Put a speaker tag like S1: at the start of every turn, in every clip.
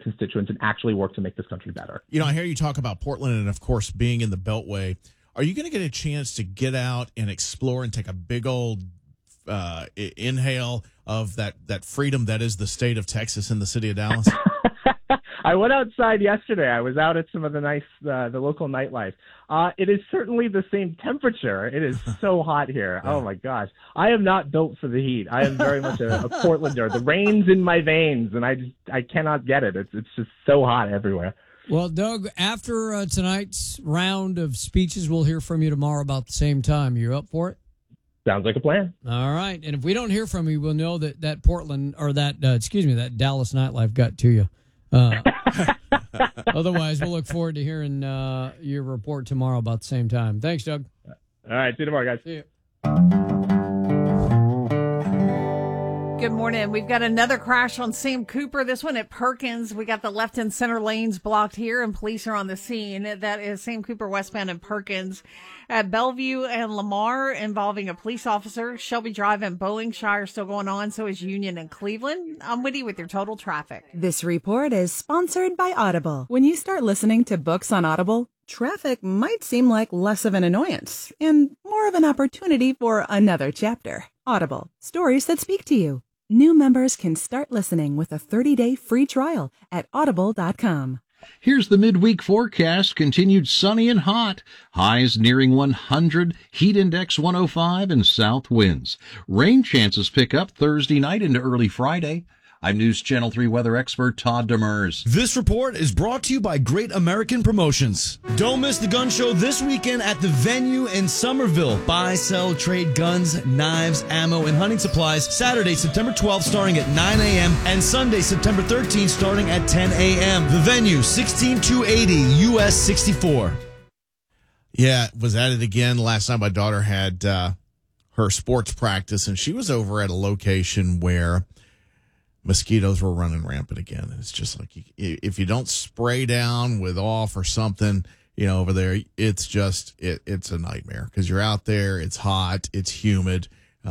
S1: constituents and actually work to make this country better.
S2: You know, I hear you talk about Portland and, of course, being in the Beltway. Are you going to get a chance to get out and explore and take a big old inhale of that freedom that is the state of Texas and the city of Dallas?
S1: I went outside yesterday. I was out at some of the the local nightlife. It is certainly the same temperature. It is so hot here. Oh, my gosh. I am not built for the heat. I am very much a Portlander. The rain's in my veins, and I cannot get it. It's just so hot everywhere.
S3: Well, Doug, after tonight's round of speeches, we'll hear from you tomorrow about the same time. You up for it?
S1: Sounds like a plan.
S3: All right. And if we don't hear from you, we'll know that Portland, or that Dallas nightlife got to you. Otherwise, we'll look forward to hearing your report tomorrow about the same time. Thanks, Doug.
S1: All right. See you tomorrow, guys.
S3: See you.
S4: Good morning. We've got another crash on Sam Cooper. This one at Perkins. We got the left and center lanes blocked here, and police are on the scene. That is Sam Cooper westbound in Perkins. At Bellevue and Lamar, involving a police officer. Shelby Drive and Bowlingshire still going on. So is Union and Cleveland. I'm Woody with your total traffic.
S5: This report is sponsored by Audible. When you start listening to books on Audible, traffic might seem like less of an annoyance and more of an opportunity for another chapter. Audible, stories that speak to you. New members can start listening with a 30-day free trial at audible.com.
S6: Here's the midweek forecast. Continued sunny and hot. Highs nearing 100, heat index 105, and south winds. Rain chances pick up Thursday night into early Friday. I'm News Channel 3 weather expert Todd Demers.
S7: This report is brought to you by Great American Promotions. Don't miss the gun show this weekend at the Venue in Somerville. Buy, sell, trade guns, knives, ammo, and hunting supplies. Saturday, September 12th, starting at 9 a.m. and Sunday, September 13th, starting at 10 a.m. The Venue, 16280 US 64.
S2: Yeah, was at it again. Last night my daughter had her sports practice, and she was over at a location where mosquitoes were running rampant again. And it's just like, if you don't spray down with off or something, over there, it's just, it's a nightmare because you're out there. It's hot. It's humid.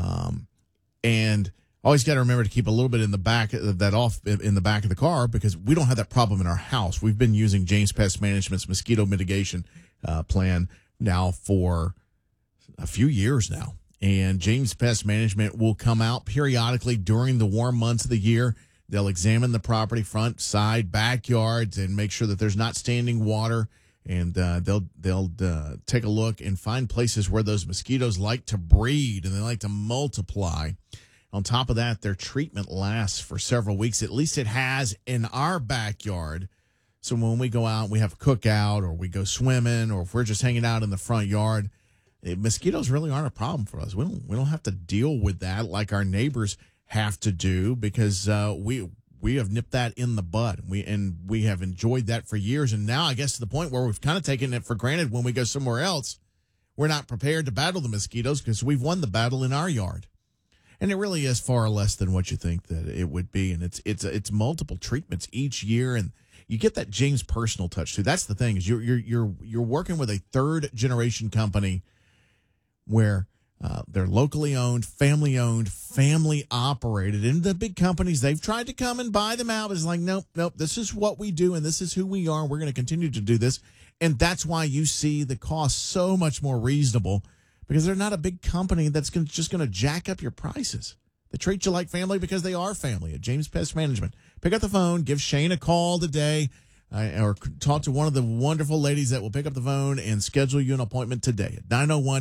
S2: And always got to remember to keep a little bit in the back of that off in the back of the car because we don't have that problem in our house. We've been using James Pest Management's mosquito mitigation plan now for a few years now. And James Pest Management will come out periodically during the warm months of the year. They'll examine the property front, side, backyards, and make sure that there's not standing water. And they'll take a look and find places where those mosquitoes like to breed and they like to multiply. On top of that, their treatment lasts for several weeks. At least it has in our backyard. So when we go out, we have a cookout, or we go swimming, or if we're just hanging out in the front yard, mosquitoes really aren't a problem for us. We don't have to deal with that like our neighbors have to do because we have nipped that in the bud. We have enjoyed that for years, and now I guess to the point where we've kind of taken it for granted when we go somewhere else. We're not prepared to battle the mosquitoes because we've won the battle in our yard, and it really is far less than what you think that it would be. And it's multiple treatments each year, and you get that James personal touch too. That's the thing is you're working with a third generation company where they're locally owned, family operated. And the big companies, they've tried to come and buy them out. It's like, nope, this is what we do, and this is who we are. We're going to continue to do this. And that's why you see the cost so much more reasonable, because they're not a big company that's just going to jack up your prices. They treat you like family because they are family at James Pest Management. Pick up the phone, give Shane a call today, or talk to one of the wonderful ladies that will pick up the phone and schedule you an appointment today at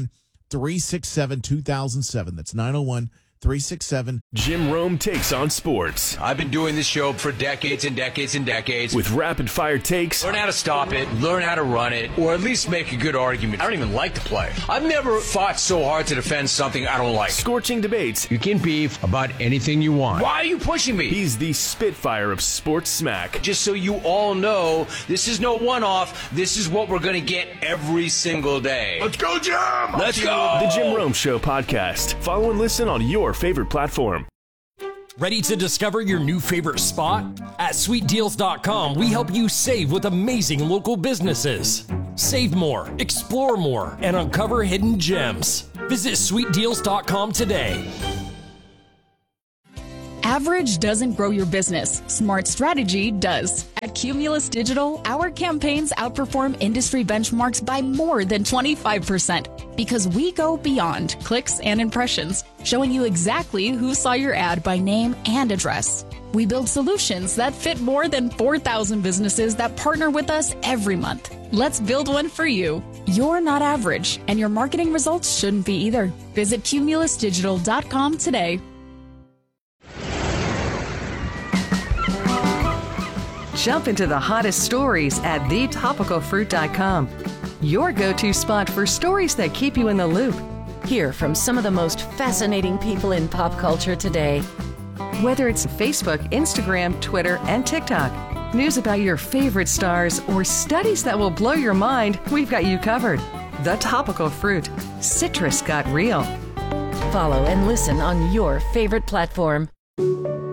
S2: 901-367-2007. That's 901-367.
S8: Jim Rome takes on sports.
S9: I've been doing this show for decades and decades and decades.
S8: With rapid-fire takes.
S9: Learn how to stop it, learn how to run it, or at least make a good argument. I don't even like to play. I've never fought so hard to defend something I don't like.
S8: Scorching debates.
S9: You can beef about anything you want. Why are you pushing me?
S8: He's the Spitfire of sports smack.
S9: Just so you all know, this is no one-off. This is what we're going to get every single day.
S8: Let's go, Jim!
S9: Let's go!
S8: The Jim Rome Show podcast. Follow and listen on your favorite platform.
S10: Ready to discover your new favorite spot? At sweetdeals.com, we help you save with amazing local businesses. Save more, explore more, and uncover hidden gems. Visit sweetdeals.com today.
S11: Average doesn't grow your business. Smart strategy does. At Cumulus Digital, our campaigns outperform industry benchmarks by more than 25% because we go beyond clicks and impressions, showing you exactly who saw your ad by name and address. We build solutions that fit more than 4,000 businesses that partner with us every month. Let's build one for you. You're not average, and your marketing results shouldn't be either. Visit cumulusdigital.com today.
S12: Jump into the hottest stories at thetopicalfruit.com. Your go-to spot for stories that keep you in the loop.
S13: Hear from some of the most fascinating people in pop culture today.
S12: Whether it's Facebook, Instagram, Twitter, and TikTok, news about your favorite stars, or studies that will blow your mind, we've got you covered. The Topical Fruit. Citrus got real.
S13: Follow and listen on your favorite platform.